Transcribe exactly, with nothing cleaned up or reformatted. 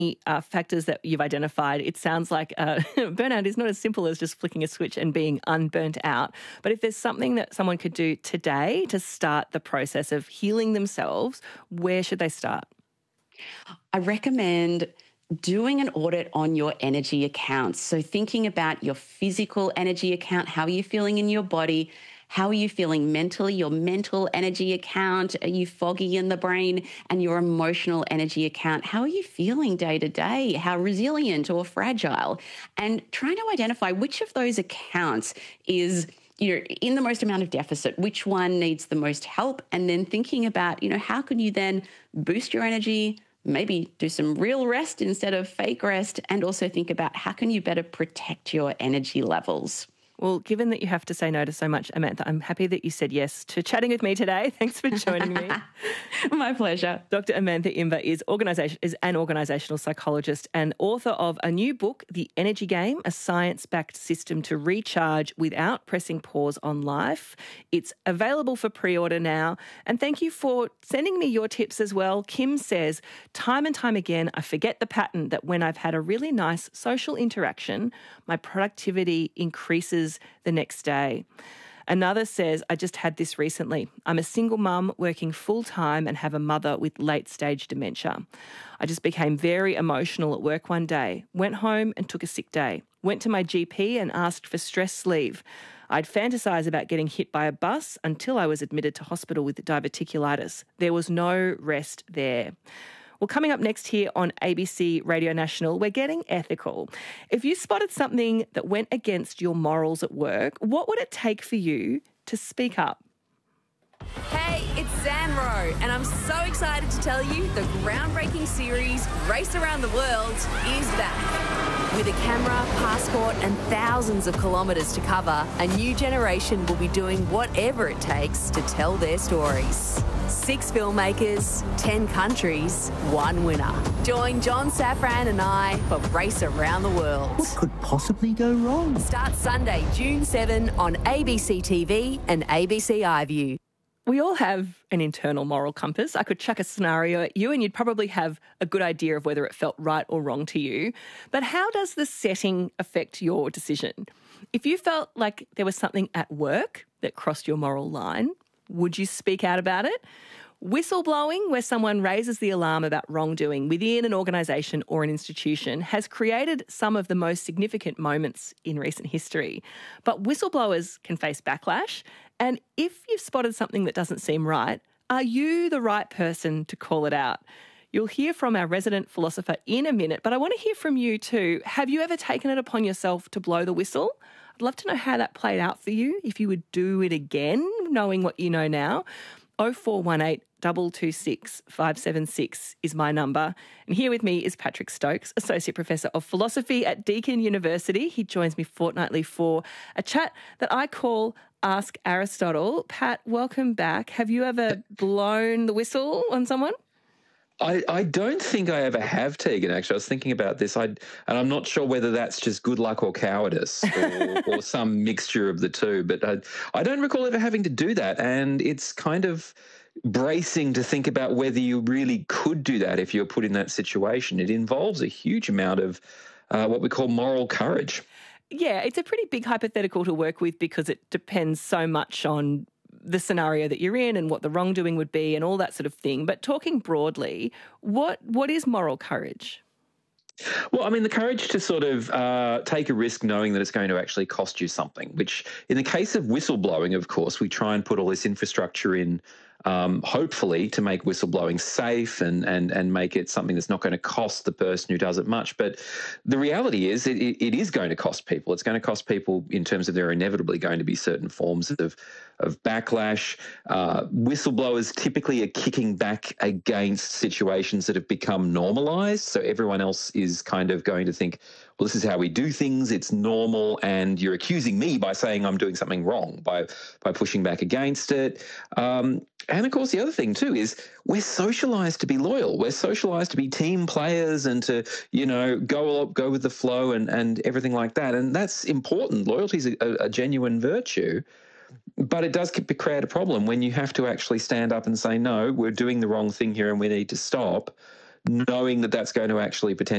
uh, factors that you've identified, it sounds like uh, burnout is not as simple as just flicking a switch and being unburnt out. But if there's something that someone could do today to start the process of healing themselves, where should they start? I recommend doing an audit on your energy accounts. So thinking about your physical energy account, how are you feeling in your body? How are you feeling mentally? Your mental energy account, are you foggy in the brain? And your emotional energy account, how are you feeling day to day? How resilient or fragile? And trying to identify which of those accounts is, you know, in the most amount of deficit, which one needs the most help? And then thinking about, you know, how can you then boost your energy, maybe do some real rest instead of fake rest, and also think about how can you better protect your energy levels. Well, given that you have to say no to so much, Amantha, I'm happy that you said yes to chatting with me today. Thanks for joining me. My pleasure. Doctor Amantha Imber is, organisation, is an organisational psychologist and author of a new book, The Energy Game, a science-backed system to recharge without pressing pause on life. It's available for pre-order now. And thank you for sending me your tips as well. Kim says, time and time again, I forget the pattern that when I've had a really nice social interaction, my productivity increases the next day. Another says, I just had this recently. I'm a single mum working full-time and have a mother with late-stage dementia. I just became very emotional at work one day, went home and took a sick day, went to my G P and asked for stress leave. I'd fantasise about getting hit by a bus until I was admitted to hospital with diverticulitis. There was no rest there. Well, coming up next here on A B C Radio National, we're getting ethical. If you spotted something that went against your morals at work, what would it take for you to speak up? Hey, it's Sam Rowe, and I'm so excited to tell you the groundbreaking series Race Around the World is back. With a camera, passport and thousands of kilometres to cover, a new generation will be doing whatever it takes to tell their stories. Six filmmakers, ten countries, one winner. Join John Safran and I for Race Around the World. What could possibly go wrong? Start Sunday, June seventh on A B C T V and A B C iView. We all have an internal moral compass. I could chuck a scenario at you and you'd probably have a good idea of whether it felt right or wrong to you. But how does the setting affect your decision? If you felt like there was something at work that crossed your moral line, would you speak out about it? Whistleblowing, where someone raises the alarm about wrongdoing within an organisation or an institution, has created some of the most significant moments in recent history. But whistleblowers can face backlash. And if you've spotted something that doesn't seem right, are you the right person to call it out? You'll hear from our resident philosopher in a minute, but I want to hear from you too. Have you ever taken it upon yourself to blow the whistle? I'd love to know how that played out for you, if you would do it again, knowing what you know now. oh four one eight, two two six, five seven six is my number. And here with me is Patrick Stokes, Associate Professor of Philosophy at Deakin University. He joins me fortnightly for a chat that I call Ask Aristotle. Pat, welcome back. Have you ever blown the whistle on someone? I, I don't think I ever have, Tegan, actually. I was thinking about this, I, and I'm not sure whether that's just good luck or cowardice or, or some mixture of the two, but I, I don't recall ever having to do that, and it's kind of bracing to think about whether you really could do that if you're put in that situation. It involves a huge amount of uh, what we call moral courage. Yeah, it's a pretty big hypothetical to work with because it depends so much on the scenario that you're in and what the wrongdoing would be and all that sort of thing. But talking broadly, what what is moral courage? Well, I mean, the courage to sort of uh, take a risk knowing that it's going to actually cost you something, which in the case of whistleblowing, of course, we try and put all this infrastructure in, um, hopefully, to make whistleblowing safe and, and, and make it something that's not going to cost the person who does it much. But the reality is it, it is going to cost people. It's going to cost people in terms of there are inevitably going to be certain forms of, of backlash. Uh, whistleblowers typically are kicking back against situations that have become normalised. So everyone else is kind of going to think, well, this is how we do things, it's normal, and you're accusing me by saying I'm doing something wrong, by by pushing back against it. Um, and, of course, the other thing, too, is we're socialised to be loyal. We're socialised to be team players and to, you know, go go with the flow and, and everything like that. And that's important. Loyalty is a, a genuine virtue. But it does create a problem when you have to actually stand up and say, no, we're doing the wrong thing here and we need to stop. knowing that that's going to actually potentially